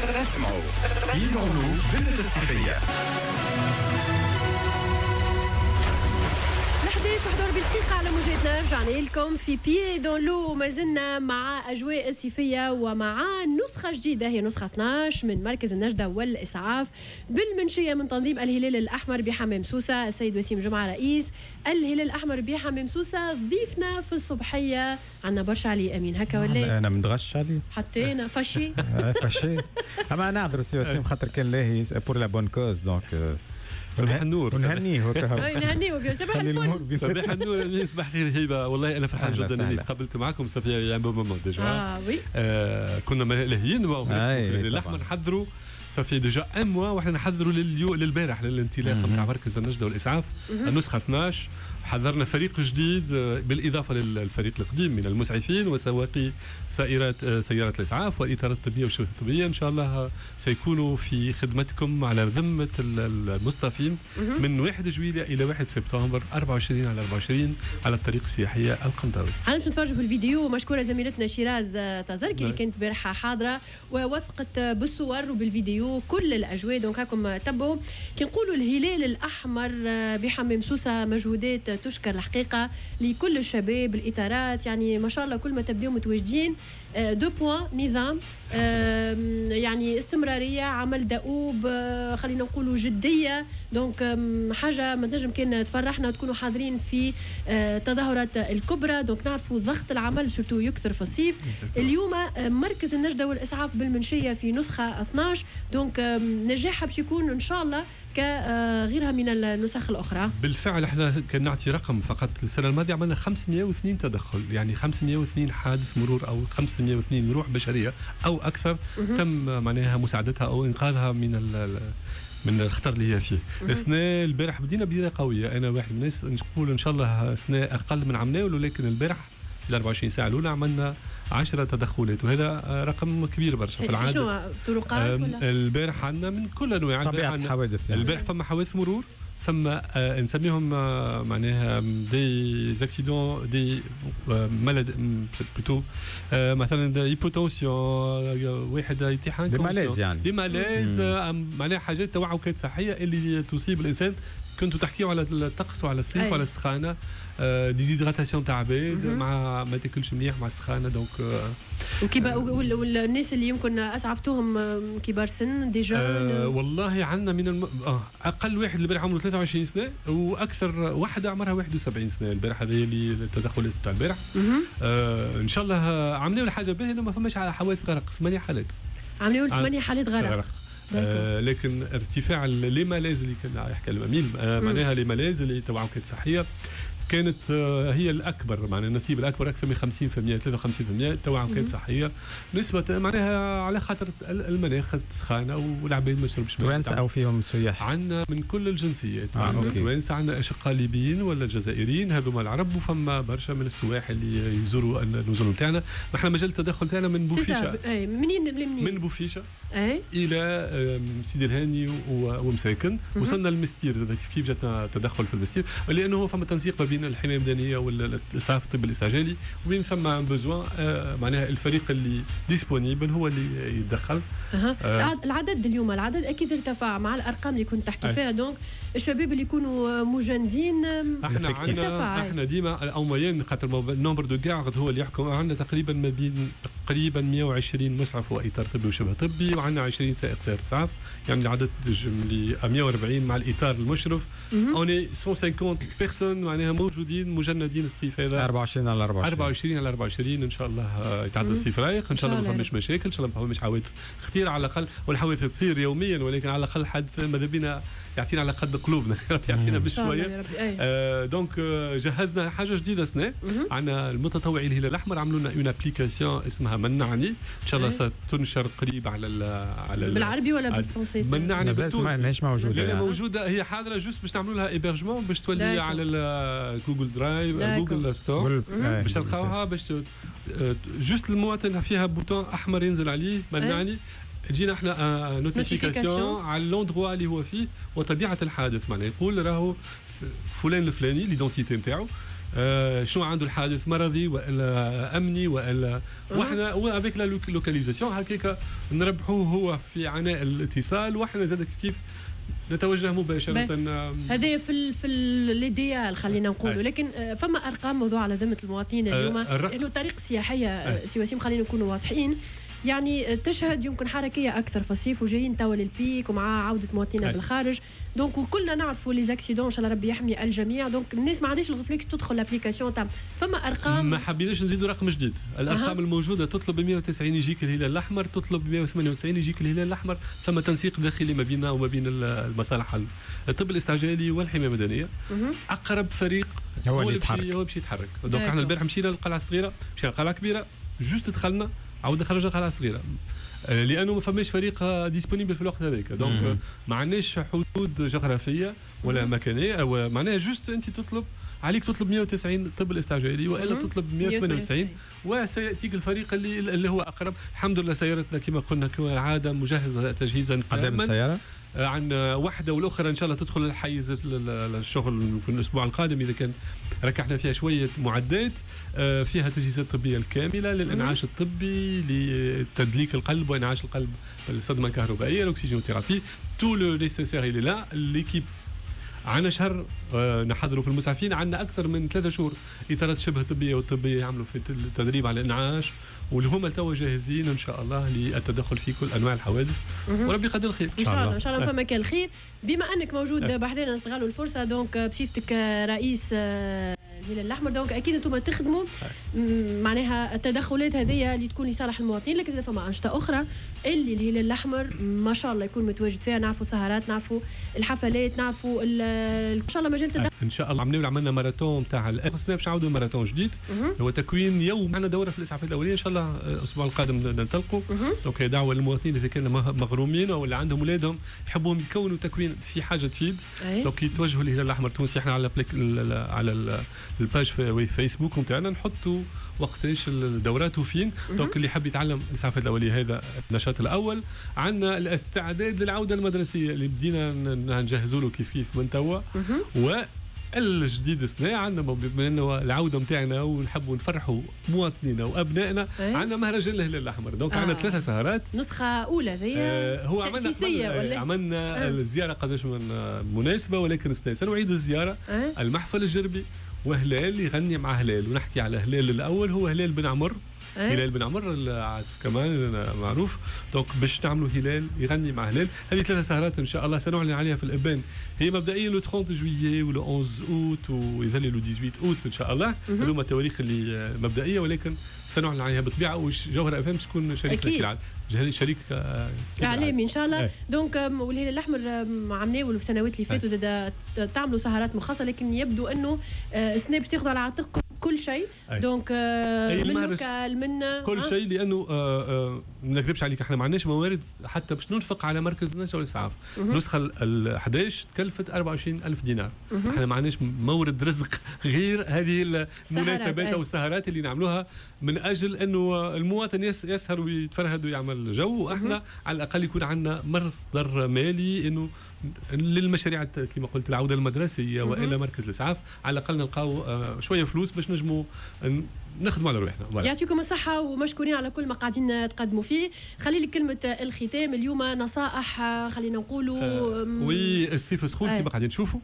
اسمعوا يدعوا ذلة الصيفية 11:41 دقيقة على موجاتنا. رجعنا لكم في بيي دون لو، ما زلنا مع أجواء الصيفية ومع نسخة جديدة هي نسخة 12 من مركز النجدة والإسعاف بالمنشية من تنظيم الهلال الأحمر بحمام سوسة. السيد وسيم جمعة رئيس الهلال الأحمر بحمام سوسة ضيفنا في الصبحية. عنا برشا علي أمين هكا ولا أنا مندغش عليه حطينا فشي فشي أما نعذر سي وسيم خاطر كان لاهي بور لا بون كوز دونك صباح النور ونهنيه نهنيه صباح الفل. صباح النور صباح خير هيبه. والله انا فرحان جدا اني تقابلت معكم صافي يعني مومون ديجا. وي كنا لاهيين الاحمر نحضروا صافي ديجا ان موا واحنا نحضروا للبارح للانطلاقه نتاع مركز النجده والاسعاف النسخه 12. حضرنا فريق جديد بالاضافه للفريق القديم من المسعفين وسواقي سيارات الاسعاف والاطارات الطبيه والشبكه الطبيه. ان شاء الله سيكونوا في خدمتكم على ذمه المصطفين من 1 جويلية الى 1 سبتمبر 24 على 24 على الطريق السياحيه القنطاوي. انا باش نتفرجوا في الفيديو. مشكوره زميلتنا شيراز تزركي اللي كانت بارحه حاضره ووثقت بالصور وبالفيديو كل الاجواء. دونك هاكم تبعوا كي نقولوا الهلال الاحمر بحمام سوسه مجهودات تشكر الحقيقه لكل الشباب الاطارات. يعني ما شاء الله كل ما تبداو متواجدين. 2 بوين نظام يعني استمراريه عمل دؤوب خلينا نقولوا جديه. دونك حاجه ما تنجم كان تفرحنا تكونوا حاضرين في التظاهرات الكبرى. دونك نعرفوا ضغط العمل سورتو يكثر في الصيف. اليوم مركز النجده والاسعاف بالمنشيه في نسخه 12. دونك نجاحها باش يكون ان شاء الله كغيرها من النسخ الاخرى. بالفعل احنا كان نعطي رقم فقط. السنه الماضيه عملنا 502 تدخل، يعني 502 حادث مرور او 502 روح بشريه او اكثر تم معناها مساعدتها او انقاذها من الخطر اللي هي فيه. السنه البارح بدينا بدايه قويه. انا واحد من الناس نقول ان شاء الله سنه اقل من عمنا، ولكن البارح في 24 ساعه الاولى عملنا 10 تدخلات وهذا رقم كبير برشا. في العاده شنو طرقات ولا البارح عندنا من كل انواع طبيعه الحوادث. يعني البارح فما حوادث مرور، ثم نسميهم معناها دي زاكسيدون دي مالاد بلوتو مثلا دي هيبوتنسيون واحد يتيحان دي مالاز يعني دي مالاز معناها حاجات توعكات صحيه اللي تصيب الانسان. كنتوا تحكيوا على الطقس وعلى الصيف وعلى السخانه ديزيدراتاسيون تاع عباد مع ما تاكلش مليح مع السخانه. دونك والناس اللي يمكن اسعفتوهم كبار سن ديجا والله عندنا من اقل واحد البارح عمره 23 سنه واكثر واحده عمرها 71 سنه. البارح هذه اللي التدخلات تاع البارح ان شاء الله عملوا حاجه باهيه. ما فماش على حوادث غرق 8 حالات عملوا 8 حالات غرق. لكن ارتفاع لي مالاز اللي كان يحكي الامين معناها لي مالاز اللي توعكات صحيه كانت هي الاكبر. معناها النسيب الاكبر اكثر من 50% 53% توعكات صحيه نسبه معناها على خاطر المناخ السخانه والعباد ما يشربش ماء. توانسه او فيهم سياح؟ عندنا من كل الجنسيات. عندنا توانسه، عندنا اشقاء ليبيين ولا جزائريين هذوما العرب، وفما برشا من السواح اللي يزوروا النزول نتاعنا. احنا مجال التدخل تاعنا من بوفيشه. منين من بوفيشه الى سيدي الهاني ومساكن. وصلنا للمستير كيف جاتنا تدخل في المستير لانه فما تنسيق بين الحمايه المدنيه والاسعاف الطب الاستعجالي وبين ثم بزوان معناها الفريق اللي ديسبونيبل هو اللي يتدخل. العدد اليوم العدد اكيد ارتفع مع الارقام اللي كنت تحكي فيها. دونك الشباب اللي يكونوا مجندين احنا ديما الاوميين خاطر النمبر دو كارد هو اللي يحكم. عندنا تقريبا ما بين 120 مسعف واطار طبي وشبه طبي، وعندنا 20 سائق سيارة اسعاف. يعني العدد اللي 140 مع الاطار المشرف. اوني 150 بيرسون معناها موجودين مجندين الصيف هذا 24 على 24 ان شاء الله يتعدى الصيف رايق ان شاء الله. ما فماش مشاكل ان شاء الله، ما فماش حوادث خطيره على الاقل، والحوادث تصير يوميا ولكن على الاقل حادث ماذا بينا يعطينا على قد قلوبنا يعطينا بشويه. دونك جهزنا حاجه جديده سنه. عندنا المتطوعين الهلال الاحمر عملوا لنا اون ابليكاسيون اسمها منعني ان شاء الله ستنشر قريب على بالعربي ولا بالفرنسي. منعني بالتونسي ماهيش موجوده يعني موجوده، هي حاضره جوست باش نعملوا لها ايبرجمون باش تولي على جوجل درايف جوجل ستور باش تلقاوها باش جوست المواطن فيها بوتون احمر ينزل عليه منعني. تجينا احنا نوتيفيكاسيون على اللوندروا اللي هو فيه وطبيعه الحادث. معناها يقول راهو فلان الفلاني ليدونتيتي نتاعو شنو عنده الحادث مرضي والا امني والا وحنا وافيك لا لوكاليزاسيون هكاك نربحوه هو في عناء الاتصال، وحنا زاد كيف نتوجه مباشرة. هذا في الايديال خلينا نقولوا، لكن فما ارقام موضوع على ذمة المواطنين اليوم، لانه طريق سياحية سي وسيم خلينا نكونوا واضحين، يعني تشهد يمكن حركيه اكثر في الصيف وجايين توا للبيك ومع عوده مواطنين بالخارج، دونك وكلنا نعرفوا لي زاكسيدون ان شاء الله ربي يحمي الجميع، دونك الناس ما عندهاش الريفلكس تدخل لابليكاسيون تاع فما ارقام. ما حبيناش نزيدوا رقم جديد، الارقام الموجوده تطلب 190 يجيك الهلال الاحمر، تطلب 198 يجيك الهلال الاحمر، ثم تنسيق داخلي ما بيننا وما بين المصالح الطب الاستعجالي والحمايه المدنيه. اقرب فريق هو اللي باش يتحرك. دونك احنا البارح مشينا للقلعه الصغيره، مشينا للقلعه الكبيره، جوست دخلنا عاود خرجنا القلعه الصغيره لانه ما فماش فريق ديسبونيبل في الوقت هذاك. دونك ما عندناش حدود جغرافيه ولا مكانيه، او معناها جوست انت تطلب عليك تطلب 190 طب الاستعجالي والا تطلب 198 وسياتيك الفريق اللي هو اقرب. الحمد لله سيارتنا كما قلنا كالعاده مجهزه تجهيزا قدام السياره عن واحده والاخرى ان شاء الله تدخل الحيز الشغل يمكن الاسبوع القادم اذا كان ركحنا فيها شويه معدات فيها تجهيزات طبيه الكامله للانعاش الطبي لتدليك القلب وانعاش القلب بالصدمه الكهربائيه الاكسجينوثيرابي تو لو نيسيسير اللي لا ليكيب. عنا شهر نحضروا في المسعفين، عندنا اكثر من 3 شهور اطارات شبه طبيه والطبيه يعملوا في التدريب على الانعاش، واللي هما توا جاهزين ان شاء الله للتدخل في كل انواع الحوادث وربي يقدر الخير ان شاء الله. ان شاء الله فما كان الخير. بما انك موجود بحذانا نستغلوا الفرصه، دونك بصفتك رئيس الهلال الاحمر، دونك اكيد انتم تخدموا معناها التدخلات هذه اللي تكون لصالح المواطنين، لكن اذا فما انشطه اخرى اللي الهلال الاحمر ما شاء الله يكون متواجد فيها، نعرفوا سهرات، نعرفوا الحفلات، نعرفوا ان شاء الله مجال تدخل ان شاء الله. عملنا ماراثون تاع السناب، باش نعاودوا ماراثون جديد هو تكوين يوم. معنا دوره في الاسعافات الاوليه ان شاء الله الاسبوع القادم ننطلقوا. دونك دعوه للمواطنين اذا كانوا مغرومين ولا عندهم اولادهم يحبوهم يكونوا تكوين في حاجه تفيد، دونك يتوجهوا للهلال الاحمر التونسي. احنا على الباج في فيسبوك نتاعنا نحطوا وقتاش الدورات وفين. دونك اللي حب يتعلم الاسعافات الاوليه هذا النشاط الاول. عندنا الاستعداد للعوده المدرسيه اللي بدينا نجهزوا له كيف من توا. والجديد السنه عندنا بما انه العوده نتاعنا ونحبوا نفرحوا مواطنينا وابنائنا، عندنا مهرجان الهلال الاحمر. دونك عندنا 3 سهرات. نسخه اولى ذي هو عملنا الزياره قداش من مناسبه، ولكن سنعيد الزياره. المحفل الجربي وهلال يغني مع هلال، ونحكي على هلال الاول هو هلال بن عمر. هلال بن عمر العازف كمان معروف. دونك باش نعملوا هلال يغني مع هلال. هذه 3 سهرات ان شاء الله سنعلن عليها في الابان. هي مبدئيا لو 30 جويي ولو 11 اوت ويظل لو 18 اوت ان شاء الله. هذوما التواريخ اللي مبدئيه، ولكن سنعلن عليها بالطبيعه. وجوهر اف ام تكون شريكنا كالعاده، شريك اعلامي ان شاء الله. دونك والهلال الاحمر عملناه في السنوات اللي فاتوا زاد تعملوا سهرات مخصصه، لكن يبدو انه السنه باش تاخذوا على عاتقكم كل شيء. دونك من لوكال من كل شيء، لانه ما نكذبش عليك احنا ما عندناش موارد حتى باش ننفق على مركز النشر والاسعاف. النسخه ال11 تكلفت 24,000 دينار. احنا ما عندناش مورد رزق غير هذه المناسبات او السهرات اللي نعملوها من اجل انه المواطن يسهر ويتفرهد ويعمل جو، واحنا على الاقل يكون عندنا مصدر مالي انه للمشاريع كما قلت العوده المدرسيه والى مركز الاسعاف، على الاقل نلقاو شويه فلوس باش نجموا نخدموا على روحنا. يعطيكم الصحه ومشكورين على كل ما قاعدين تقدموا فيه. خلي لي كلمه الختام اليوم، نصائح خلينا نقولوا الصيف سخون كما قاعدين تشوفوا،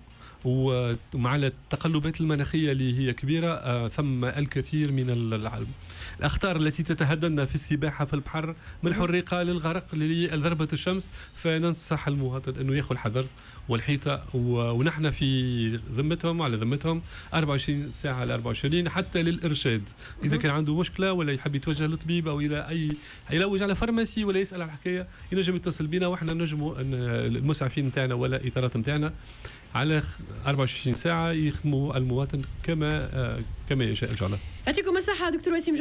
ومع التقلبات المناخيه اللي هي كبيره ثم الكثير من الاخطار التي تتهددنا في السباحه في البحر، من الحريقه للغرق لضربه الشمس. فننصح المواطن انه ياخذ الحذر والحيطه، ونحن في ذمتهم وعلى ذمتهم 24 ساعه على 24 حتى للارشاد. اذا كان عنده مشكله ولا يحب يتوجه للطبيب او الى يلوج على فارماسي ولا يسال على الحكايه، ينجم يتصل بنا واحنا نجموا المسعفين نتاعنا ولا اطارات نتاعنا على 24 ساعه يخدموا المواطن كما يشاء ان شاء الله. يعطيكم الصحه دكتور وسيم.